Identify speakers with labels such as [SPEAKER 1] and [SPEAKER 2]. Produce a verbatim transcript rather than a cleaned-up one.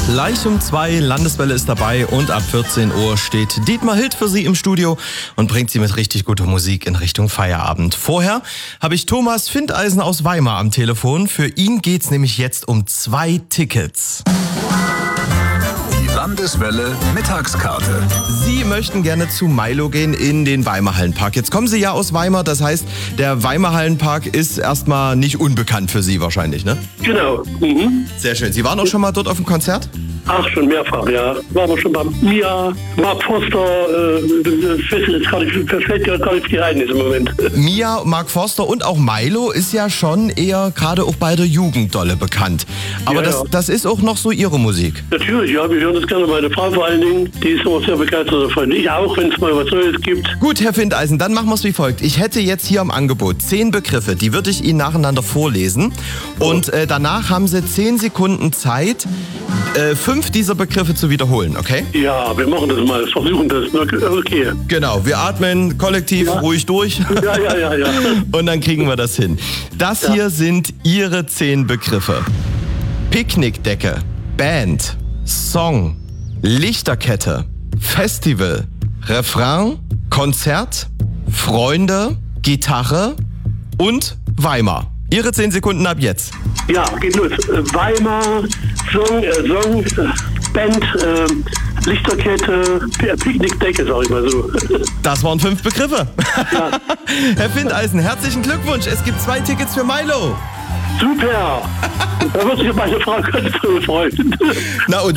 [SPEAKER 1] Gleich um zwei, Landeswelle ist dabei und ab vierzehn Uhr steht Dietmar Hild für Sie im Studio und bringt Sie mit richtig guter Musik in Richtung Feierabend. Vorher habe ich Thomas Findeisen aus Weimar am Telefon. Für ihn geht's nämlich jetzt um zwei Tickets.
[SPEAKER 2] Landeswelle Mittagskarte.
[SPEAKER 1] Sie möchten gerne zu Milo gehen in den Weimar Hallenpark. Jetzt kommen Sie ja aus Weimar, das heißt, der Weimar Hallenpark ist erstmal nicht unbekannt für Sie wahrscheinlich, ne?
[SPEAKER 3] Genau. Mhm.
[SPEAKER 1] Sehr schön. Sie waren auch schon mal dort auf dem Konzert?
[SPEAKER 3] Ach, schon mehrfach, ja. Waren wir schon beim Mia, Mark Forster, äh, das jetzt gar nicht, verfällt ja gar nicht die ein im Moment.
[SPEAKER 1] Mia, Mark Forster und auch Milo ist ja schon eher gerade auch bei der Jugend dolle bekannt. Aber
[SPEAKER 3] Ja,
[SPEAKER 1] das,
[SPEAKER 3] ja.
[SPEAKER 1] das ist auch noch so Ihre Musik.
[SPEAKER 3] Natürlich, ja, wir hören das gerne. Meine Frau vor allen Dingen, die ist immer sehr begeistert davon. Ich auch, wenn es mal was Neues gibt.
[SPEAKER 1] Gut, Herr Findeisen, dann machen wir es wie folgt. Ich hätte jetzt hier im Angebot zehn Begriffe, die würde ich Ihnen nacheinander vorlesen. Und äh, danach haben Sie zehn Sekunden Zeit, äh, fünf dieser Begriffe zu wiederholen, okay?
[SPEAKER 3] Ja, wir machen das mal, versuchen das. Okay.
[SPEAKER 1] Genau, wir atmen kollektiv
[SPEAKER 3] Ja.
[SPEAKER 1] ruhig durch.
[SPEAKER 3] Ja, ja, ja, ja.
[SPEAKER 1] Und dann kriegen wir das hin. Das
[SPEAKER 3] Ja.
[SPEAKER 1] hier sind Ihre zehn Begriffe. Picknickdecke, Band, Song, Lichterkette, Festival, Refrain, Konzert, Freunde, Gitarre und Weimar. Ihre zehn Sekunden ab jetzt.
[SPEAKER 3] Ja, geht los. Äh, Weimar, Song, äh, Song äh, Band, äh, Lichterkette, P- Picknickdecke, sag ich mal so.
[SPEAKER 1] Das waren fünf Begriffe.
[SPEAKER 3] Ja.
[SPEAKER 1] Herr Findeisen, herzlichen Glückwunsch. Es gibt zwei Tickets für Milo.
[SPEAKER 3] Super! Da wird sich meine Frau ganz toll freuen.
[SPEAKER 1] Na und